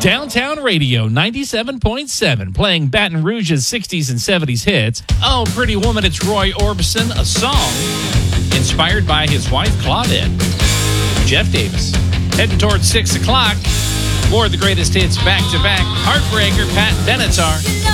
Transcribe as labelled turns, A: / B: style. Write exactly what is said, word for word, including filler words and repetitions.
A: Downtown Radio ninety-seven point seven, playing Baton Rouge's sixties and seventies hits. Oh, Pretty Woman, it's Roy Orbison, a song inspired by his wife, Claudette. Jeff Davis. Heading towards six o'clock. More of the greatest hits back to back. Heartbreaker, Pat Benatar.